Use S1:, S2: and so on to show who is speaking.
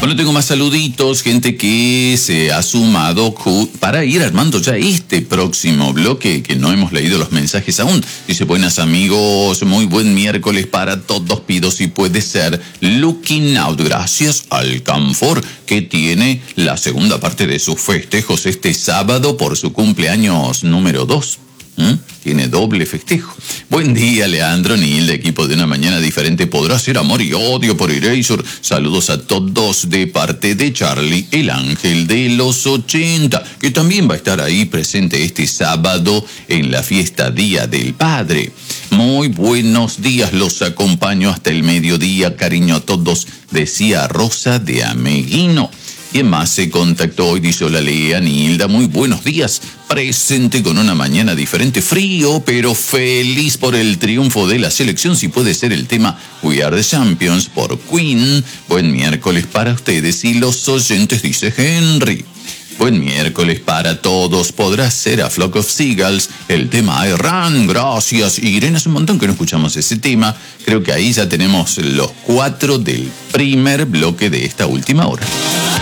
S1: Bueno, tengo más saluditos, gente que se ha sumado para ir armando ya este próximo bloque, que no hemos leído los mensajes aún. Dice, buenas amigos, muy buen miércoles para todos, pido si puede ser Looking Out, gracias al Canfor, que tiene la segunda parte de sus festejos este sábado por su cumpleaños número 2. Tiene doble festejo. Buen día, Leandro Nil, de equipo de Una Mañana Diferente. Podrá ser amor y odio por Erasure. Saludos a todos de parte de Charlie, el ángel de los 80, que también va a estar ahí presente este sábado en la fiesta Día del Padre. Muy buenos días, los acompaño hasta el mediodía. Cariño a todos, decía Rosa de Ameguino. ¿Quién más se contactó hoy? Dice, hola Lea, Nilda, muy buenos días. Presente con Una Mañana Diferente, frío, pero feliz por el triunfo de la selección. Si puede ser el tema We Are the Champions por Queen. Buen miércoles para ustedes y los oyentes, dice Henry. Buen miércoles para todos. Podrá ser A Flock of Seagulls, el tema I Run. Gracias, Irene. Hace un montón que no escuchamos ese tema. Creo que ahí ya tenemos los 4 del primer bloque de esta última hora.